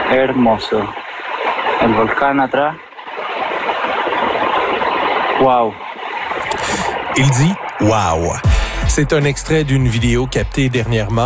Hermoso. El volcán atrás. Wow. Il dit « Wow ». C'est un extrait d'une vidéo captée dernièrement